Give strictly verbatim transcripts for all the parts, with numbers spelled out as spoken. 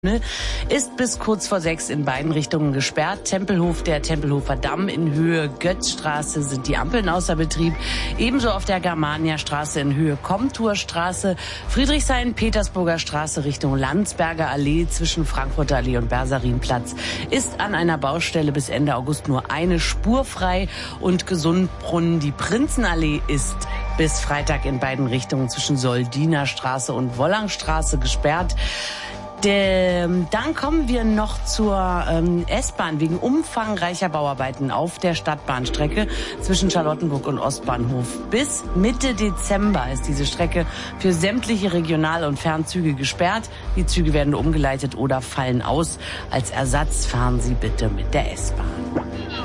ist bis kurz vor sechs in beiden Richtungen gesperrt. Tempelhof, der Tempelhofer Damm in Höhe Götzstraße sind die Ampeln außer Betrieb. Ebenso auf der Germania-Straße in Höhe Komturstraße. Friedrichshain, Petersburger Straße Richtung Landsberger Allee zwischen Frankfurter Allee und Bersarinplatz ist an einer Baustelle bis Ende August nur eine Spur frei. Und Gesundbrunnen, die Prinzenallee ist bis Freitag in beiden Richtungen zwischen Soldiner Straße und Wollangstraße gesperrt. De, dann kommen wir noch zur ähm, S-Bahn. Wegen umfangreicher Bauarbeiten auf der Stadtbahnstrecke zwischen Charlottenburg und Ostbahnhof. Bis Mitte Dezember ist diese Strecke für sämtliche Regional- und Fernzüge gesperrt. Die Züge werden umgeleitet oder fallen aus. Als Ersatz fahren Sie bitte mit der S-Bahn.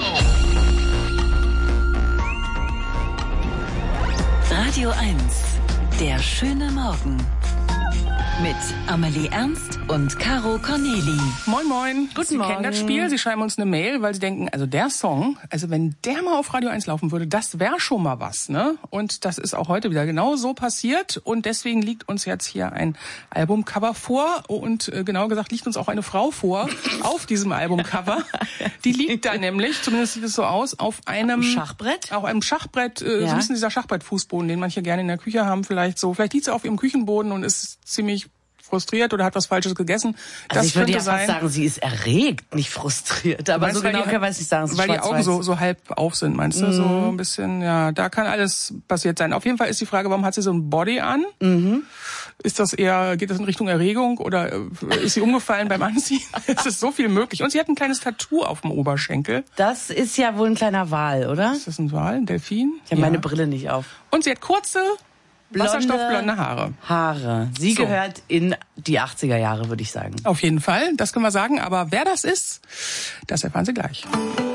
Radio eins, der schöne Morgen. Mit Amelie Ernst und Caro Corneli. Moin, moin. Guten Sie Morgen. kennen das Spiel, Sie schreiben uns eine Mail, weil Sie denken, also der Song, also wenn der mal auf Radio eins laufen würde, das wäre schon mal was, ne? Und das ist auch heute wieder genau so passiert. Und deswegen liegt uns jetzt hier ein Albumcover vor. Und äh, genau gesagt liegt uns auch eine Frau vor auf diesem Albumcover. Die liegt da nämlich, zumindest sieht es so aus, auf einem Schachbrett. Auf einem Schachbrett, äh, Ja. so ein bisschen dieser Schachbrettfußboden, den manche gerne in der Küche haben, vielleicht so. Vielleicht liegt sie auf ihrem Küchenboden und ist ziemlich frustriert oder hat was Falsches gegessen. Also Das ich würde könnte ja sein. fast sagen, sie ist erregt, nicht frustriert. Aber Meinst so du, weil genau die- kann man es nicht sagen. Es ist Weil die Augen schwarz-weiß. so, so halb auf sind, meinst du? Mhm. So ein bisschen, ja, da kann alles passiert sein. Auf jeden Fall ist die Frage, warum hat sie so ein Body an? Mhm. Ist das eher, geht das in Richtung Erregung oder äh, ist sie umgefallen beim Anziehen? Es ist so viel möglich. Und sie hat ein kleines Tattoo auf dem Oberschenkel. Das ist ja wohl ein kleiner Wal, oder? Ist das ein Wal, ein Delfin? Ich habe meine Brille nicht auf. Und sie hat kurze, Blonde wasserstoffblonde Haare. Haare. Sie So. gehört in die achtziger Jahre, würde ich sagen. Auf jeden Fall, das können wir sagen. Aber wer das ist, das erfahren Sie gleich.